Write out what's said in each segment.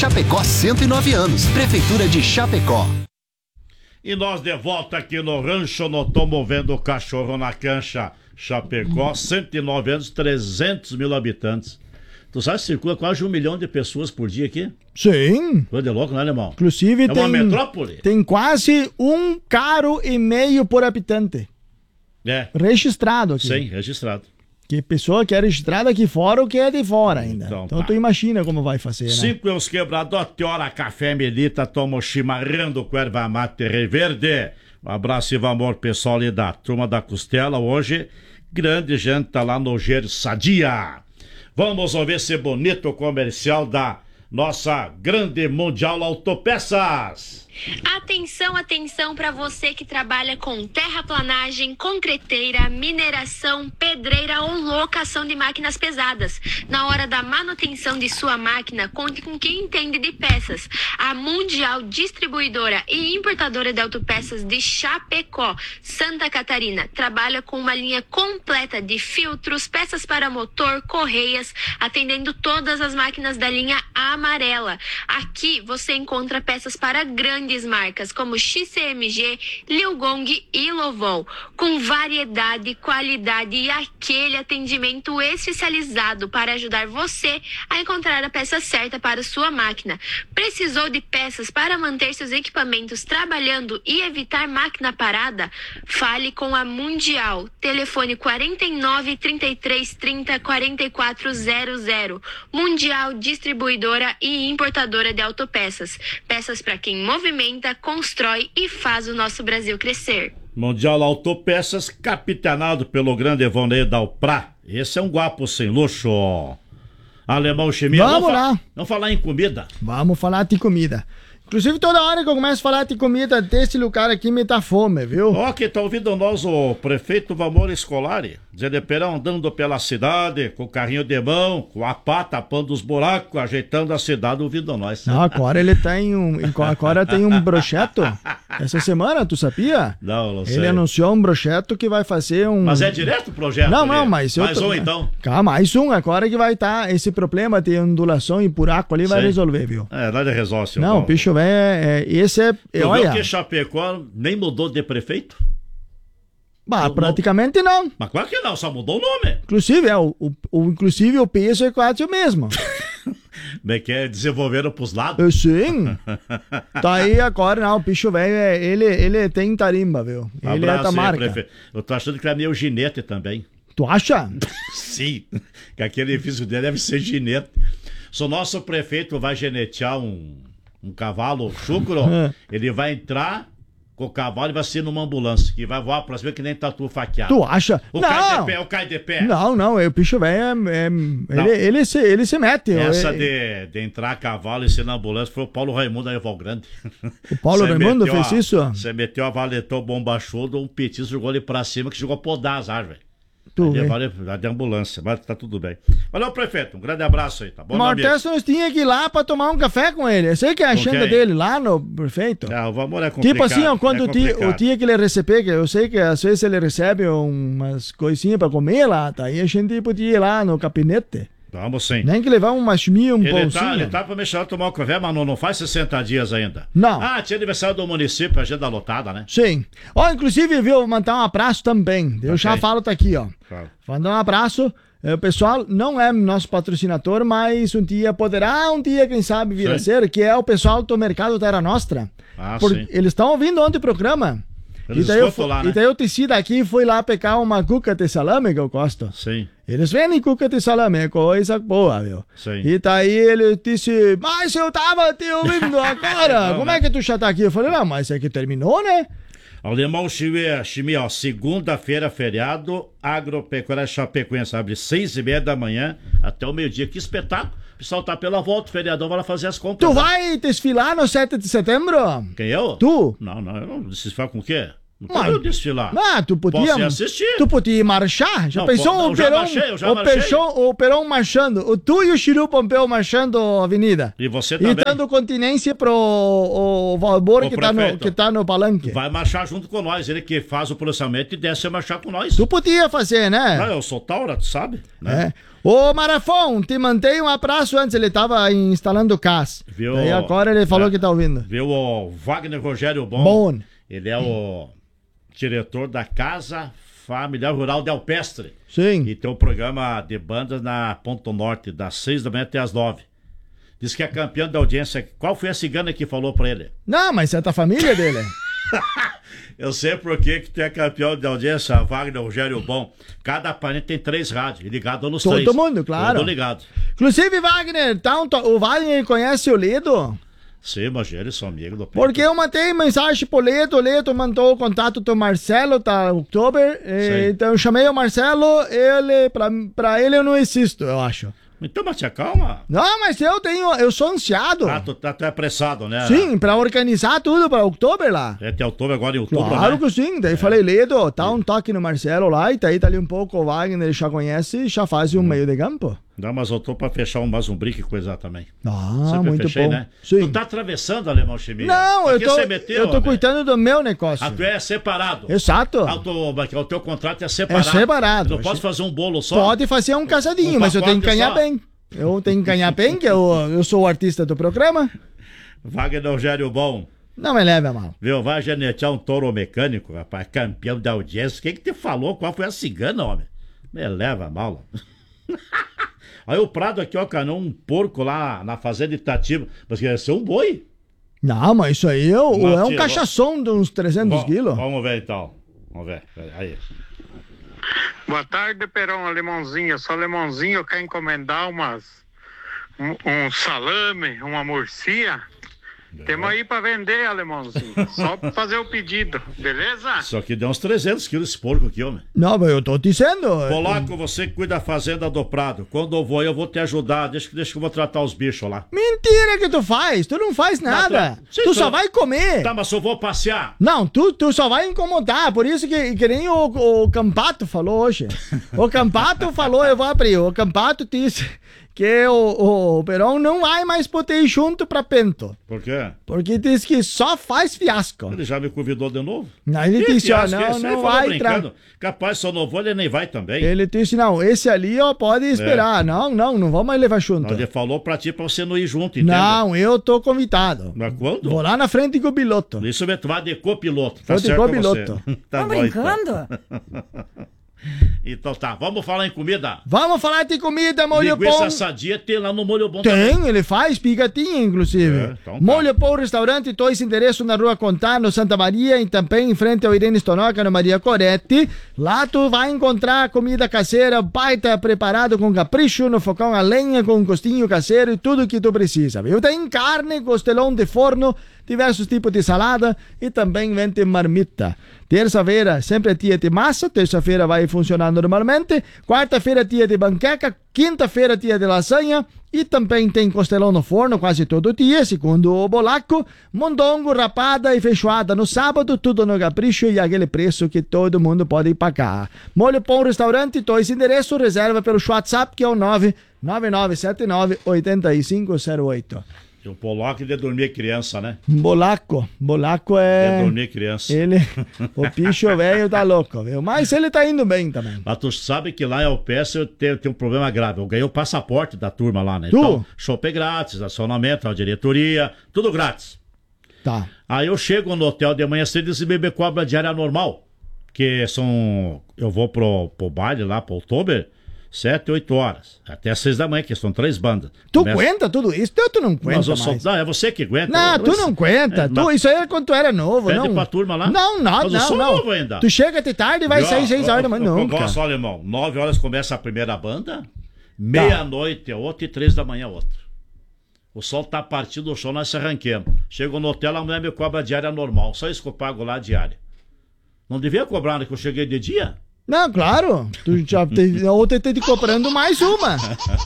Chapecó 109 anos. Prefeitura de Chapecó. E nós de volta aqui no rancho, nós estamos vendo o cachorro na cancha. Chapecó, 109 anos, 300 mil habitantes. Tu sabe que circula quase 1 milhão de pessoas por dia aqui? Sim. Coisa de louco, né, alemão? Inclusive é uma metrópole. Tem quase 1,5 carro por habitante. É. Registrado aqui. Sim, registrado. Que pessoa que é registrada aqui fora ou que é de fora ainda. Então tá. Tu imagina como vai fazer, né? 5 é os quebrados, até hora café Melita, toma o chimarrão com erva mate reverde. Um abraço e amor pessoal ali da turma da Costela. Hoje, grande gente tá lá no Ger Sadia. Vamos ouvir esse bonito comercial da nossa grande Mundial Autopeças. Atenção, atenção para você que trabalha com terraplanagem, concreteira, mineração, pedreira ou locação de máquinas pesadas. Na hora da manutenção de sua máquina, conte com quem entende de peças. A Mundial Distribuidora e Importadora de Autopeças de Chapecó, Santa Catarina, trabalha com uma linha completa de filtros, peças para motor, correias, atendendo todas as máquinas da linha amarela. Aqui você encontra peças para grandes marcas como XCMG, Liugong e Lovol, com variedade, qualidade e aquele atendimento especializado para ajudar você a encontrar a peça certa para sua máquina. Precisou de peças para manter seus equipamentos trabalhando e evitar máquina parada? Fale com a Mundial. Telefone 49 33 30 4400. Mundial Distribuidora e Importadora de Autopeças. Peças para quem movimenta, constrói e faz o nosso Brasil crescer. Mundial Autopeças, capitaneado pelo grande Evonei Dalprá. Esse é um guapo sem luxo. Alemão Chimia. Vamos lá. Vamos falar em comida. Vamos falar de comida. Inclusive, toda hora que eu começo a falar de comida desse lugar aqui, me dá fome, viu? Ó, que tá ouvindo nós o prefeito Valmor Scolari, Zé de Perão andando pela cidade, com o carrinho de mão, com a pá tapando os buracos, ajeitando a cidade, ouvindo nós. Não, agora ele tem agora tem um projeto. Essa semana, tu sabia? Não sei. Ele anunciou um projeto que vai fazer um... Mas é direto o projeto? Não, ali? não, mas... Mais um, então? Calma, mais um. Agora que vai estar esse problema de ondulação e buraco ali, vai resolver, viu? É, nada resolve. Não, o bicho esse é... Tu olha, viu que Chapecó nem mudou de prefeito? Bah, praticamente não. Mas claro que não, só mudou o nome. Inclusive, inclusive o peso é quase o mesmo. Bem que é desenvolveram pros lados? Sim. Tá aí agora, não, o bicho velho, ele tem tarimba, viu? Ele é da marca. Prefeito. Eu tô achando que é meio ginete também. Tu acha? Sim, que aquele físico dele deve ser ginete. Se o nosso prefeito vai genetear um cavalo chucro, ele vai entrar com o cavalo e vai ser numa ambulância, que vai voar pra cima que nem tatu faqueado. Tu acha? O não. cai de pé, o cai de pé. Não, o bicho velho ele se mete. Essa de entrar a cavalo e ser na ambulância foi o Paulo Raimundo da Eval Grande. O Paulo Raimundo fez isso? Você meteu a valetão bombachudo, um petisco jogou ele pra cima que chegou a podar as árvores. De ambulância, mas tá tudo bem. Valeu, prefeito, um grande abraço aí, tá bom? Mortes, nós tinha que ir lá pra tomar um café com ele. Eu sei que é a agenda dele lá no prefeito. O Valmor é complicado. Tipo assim, ó, quando o dia que ele receber, que eu sei que às vezes ele recebe umas coisinhas pra comer lá, tá? E a gente podia ir lá no gabinete. Vamos sim. Nem que levar um machminho, pãozinho. Ele tá pra me chamar tomar um café, mas não faz 60 dias ainda. Não. Ah, tinha aniversário do município, agenda lotada, né? Sim. Ó, inclusive, viu, mandar um abraço também. Eu já falo, tá aqui, ó. Claro. Mandar um abraço. O pessoal não é nosso patrocinador, mas um dia poderá, quem sabe, vir a ser, que é o pessoal do Mercado Terra Nostra. Ah, sim. Eles estão ouvindo ontem o programa. E daí eu teci daqui e fui lá pegar uma cuca de salame que eu gosto. Sim. Eles vendem cuca de salame, é coisa boa, viu? Sim. E daí ele disse, mas eu tava te ouvindo agora, não, como é que tu já tá aqui? Eu falei, não, mas é que terminou, né? Alemão Chimia, ó, segunda-feira, feriado, Agropecuária Chapecoense, abre 6h30 da manhã até o meio-dia. Que espetáculo! O pessoal tá pela volta, o feriadão vai lá fazer as compras. Tu vai desfilar no 7 de setembro? Quem, eu? Tu? Não, eu não desfilar com o quê? Não quero desfilar. Ah, tu podia... Posso ir assistir. Tu podia marchar? Já pensou o Perón marchando? Tu e o Chiru Pompeu marchando a avenida. E você também. E dando continência pro o Valmor que tá no palanque. Vai marchar junto com nós. Ele que faz o policiamento e desce a marchar com nós. Tu podia fazer, né? Não, eu sou Taura, tu sabe? Né? Ô, Marafon, te mandei um abraço antes, ele tava instalando o CAS. Viu? E agora ele falou que tá ouvindo. Viu o Wagner Rogério Bom. Ele é o diretor da Casa Familiar Rural de Alpestre. Sim. E tem um programa de bandas na Ponto Norte, das 6 da manhã até as 9. Diz que é campeão da audiência. Qual foi a cigana que falou pra ele? Não, mas é da família dele. Eu sei por que tu é campeão de audiência, Wagner Rogério Bom. Cada parente tem 3 rádios, ligado nos 3. Todo mundo, claro. Todo ligado. Inclusive, Wagner, o Wagner conhece o Lido? Sim, mas eles são amigos do Pedro. Porque eu mandei mensagem pro Leto, o Leto mandou o contato do Marcelo, tá, Oktober, então eu chamei o Marcelo, pra ele eu não existo, eu acho. Então, mas te acalma. Não, mas eu sou ansiado. Tu é apressado, né? Sim, pra organizar tudo pra Oktober lá. É até outubro agora em outubro, Claro né? que sim, daí falei, Ledo, tá um toque no Marcelo lá, e daí tá ali um pouco o Wagner, ele já conhece, já faz um meio de campo. Não, mas eu tô pra fechar mais um brinque com eles também. Ah, Sempre muito fechei, bom. né? Sim. Tu tá atravessando, Alemão Chimia? Não, Aqui você meteu, eu tô homem? cuidando do meu negócio. Ah, tu é separado. Exato. O teu contrato é separado. É separado. Tu não pode fazer um bolo só? Pode fazer um casadinho, Um mas eu tenho que pacote ganhar só? bem. Eu tenho que ganhar bem, que eu sou o artista do programa. Wagner Rogério Bom. Não me leve a mal. Viu, vai genetear um touro mecânico, rapaz, campeão da audiência. Quem que te falou? Qual foi a cigana, homem? Me leva a mal. Aí o Prado aqui, ó, canou um porco lá na fazenda Itatiba. Mas queria ser um boi. Não, mas isso aí é um tira, cachação de uns 300 quilos. Vamos ver então. Vamos ver. Aí. Boa tarde, Perão, Alemãozinho. Sou Alemãozinho, quer encomendar um salame, uma murcia? Temos aí pra vender, Alemãozinho. Só pra fazer o pedido, beleza? Isso aqui deu uns 300 quilos esse porco aqui, homem. Não, mas eu tô dizendo. Polaco, você que cuida da fazenda do Prado. Quando eu vou te ajudar. Deixa que eu vou tratar os bichos lá. Mentira que tu faz. Tu não faz nada. Sim, tu só vai comer. Tá, mas eu vou passear. Não, tu só vai incomodar. Por isso que nem o Campato falou hoje. O Campato falou, eu vou abrir. O Campato disse que o Perão não vai mais poder ir junto pra Pento. Por quê? Porque diz que só faz fiasco. Ele já me convidou de novo? Não, ele Que disse, ó, fiasco, esse aí não falou vai brincando. Capaz, se eu não vou, ele nem vai também. Ele disse, não, esse ali, ó, pode esperar. Não vamos mais levar junto. Não, ele falou pra ti pra você não ir junto, entende? Não, eu tô convidado. Mas quando? Vou lá na frente com o piloto. Isso mesmo, tu vai de copiloto. Tá Vou de certo com copiloto. você. Tá Tá bom, brincando? Então tá, vamos falar em comida? Vamos falar de comida, molho Linguiça pão. sadia tem lá no Molho Bom também. Tem, ele faz picatinha, inclusive. Então tá. Molho Pão Restaurante, dois endereços na Rua Contano, Santa Maria, e também em frente ao Irene Stonoca, no Maria Coretti. Lá tu vai encontrar comida caseira, baita preparado com capricho, no fogão a lenha, com gostinho caseiro e tudo que tu precisa, viu? Tem carne, costelão de forno, diversos tipos de salada e também vende marmita. Terça-feira sempre é dia de massa, terça-feira vai funcionar normalmente, quarta-feira dia de banqueca, quinta-feira dia de lasanha e também tem costelão no forno quase todo dia, segundo o Bolaco, mondongo, rapada e feijoada no sábado, tudo no capricho e aquele preço que todo mundo pode pagar. Molho Pão Restaurante, dois endereços, reserva pelo WhatsApp que é o 99979-8508. E o Polaco de dormir criança, né? Bolaco é... De dormir criança. Ele, o bicho velho tá louco, viu? Mas ele tá indo bem também. Mas tu sabe que lá em Alpestre eu tenho um problema grave. Eu ganhei o passaporte da turma lá, né? Tu? Então, chopp grátis, acionamento, a diretoria, tudo grátis. Tá. Aí eu chego no hotel de manhã cedo e me cobra diária normal. Que são... Eu vou pro baile lá, pro Oktober, 7, 8 horas. Até 6 da manhã, que são 3 bandas. Tu Começa... aguenta tudo isso? Tu não aguenta Mas eu sou... mais. Não, é você que aguenta. Não, tu não aguenta. Isso aí é quando tu era novo, Pede não. pra turma lá. Não, Mas eu sou não. novo ainda. Tu chega de tarde e vai sair 6 horas da manhã. Nunca. Olha só, alemão. 9 horas começa a primeira banda, meia-noite é outra e 3 da manhã outra. O sol tá partindo do chão, nós se arranquemos. Chego no hotel, a mulher me cobra a diária normal. Só isso que eu pago lá a diária. Não devia cobrar, né? Que eu cheguei de dia? Não, claro. Tu já ontem te cobrando mais uma.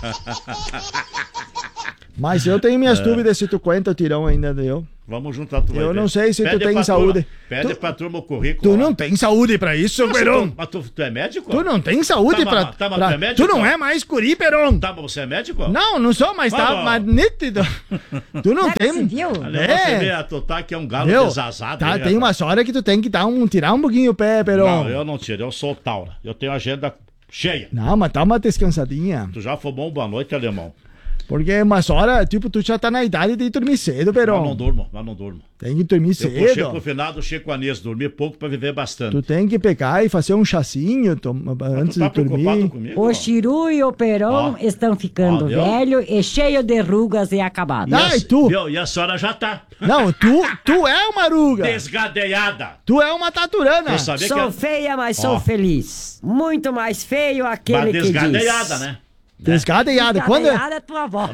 Mas eu tenho minhas dúvidas se tu aguenta o tirão ainda, deu. Vamos juntar tu. Eu não sei se tu tem saúde. Pede pra turma o currículo. Tu não tem saúde pra isso, Peron. Mas tu é médico? Tu não tem saúde Tá, pra... mas tu é médico? Tu não é mais guri, Peron. Tá, mas você é médico? Não sou, mas tá mais nítido. Tu não tem... Você viu? Você vê, tu tá que é um galo desazado. Tá, aí, tem umas horas que tu tem que tirar um pouquinho o pé, Peron. Não, eu não tiro, eu sou Taura. Eu tenho agenda Cheia. Não, mas dá uma descansadinha. Tu já fumou boa noite, alemão? Porque umas horas, tipo, tu já tá na idade de dormir cedo, Peron. Mas não durmo. Tem que dormir Eu puxei cedo. pro finado Chico Anísio, dormir pouco pra viver bastante. Tu tem que pegar e fazer um chacinho antes Tu tá de dormir. preocupado comigo? O Chiru e o Peron Ó. estão ficando Ó, viu? velho e cheio de rugas e acabados. Ah, e tu? Viu? E a senhora já tá Não, tu é uma ruga. desgadeada. Tu é uma taturana. Eu sabia Sou que feia, mas Ó. sou feliz. Muito mais feio aquele Mas que diz. desgadeada, né? Desgadeada. Desgadeada é tua avó.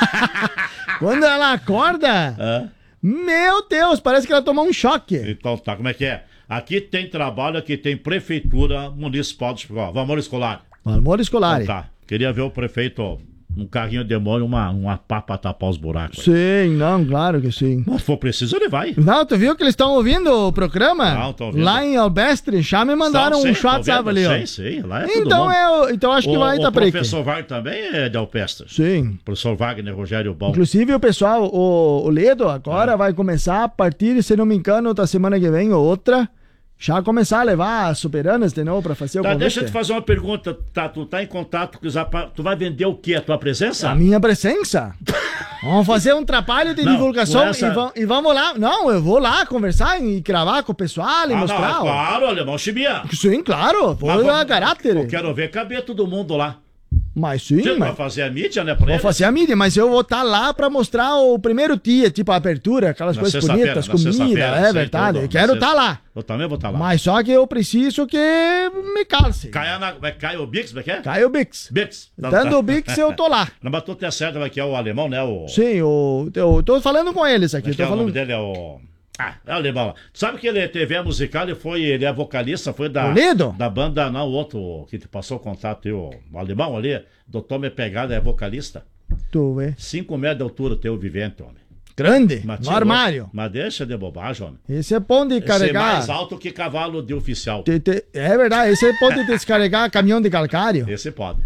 Quando ela acorda, Hã? meu Deus, parece que ela tomou um choque. Então tá, como é que é? Aqui tem trabalho, aqui tem prefeitura municipal de Chapecó. Vamos escolar. Amor escolar. Então tá. Queria ver o prefeito, um carrinho de demônio, uma pá pra tapar os buracos. Sim, não, claro que sim. Mas se for preciso, ele vai. Não, tu viu que eles estão ouvindo o programa? Não, tô ouvindo. Lá em Albestre, já me mandaram um WhatsApp ali, ó. Sim, lá é todo Então, mundo. então acho que vai O estar por aqui. professor Wagner também é de Alpestre. Sim. Professor Wagner, Rogério Bom. Inclusive o pessoal, o Ledo agora vai começar a partir, se não me engano, da semana que vem ou outra, já começar a levar as superanas de novo pra fazer o Tá, convite. deixa eu te fazer uma pergunta. Tá, tu tá em contato com os tu vai vender o quê? A tua presença? A minha presença. Vamos fazer um trabalho de Não, divulgação com essa- e vamos lá. Não, eu vou lá conversar e gravar com o pessoal e mostrar. Não, é claro, alemão Chibia. Sim, claro. Vou Mas dar caráter. Eu quero ver caber todo mundo lá. Mas sim, Você vai mas... fazer a mídia, né? Pra Vou eles? fazer a mídia, mas eu vou estar lá pra mostrar o primeiro dia, tipo a abertura, aquelas Na coisas sexta-feira, bonitas, na comida, sexta-feira, é sei verdade. tudo, Eu quero na estar sexta. lá. Eu também vou estar lá. Mas só que eu preciso que me calce. Cai o Bix, como é que é? Cai o Bix. Bix. Dando o Bix, eu tô lá. Não, mas tu tem certo, vai que é o alemão, né? O... Sim, eu tô falando com eles aqui. Como é que Tô é o nome falando... dele? É o... é o alemão. Tu sabe que ele teve a musical, ele é vocalista, foi da... O Lido? Da banda, não, o outro que te passou o contato aí, o alemão ali, Doutor Me Pegada, é vocalista. Tu vê. 5 metros de altura teu vivente, homem. Grande, Mas no tinha armário. outro. Mas deixa de bobagem, homem. Esse é bom de Esse é carregar. mais alto que cavalo de oficial. É verdade, esse pode descarregar caminhão de calcário. Esse pode.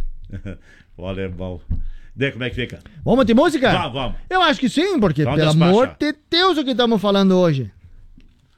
O alemão. Daí como é que fica? Vamos de música? Vamos. Eu acho que sim, porque Então pelo despacha. amor de Deus o que estamos falando hoje.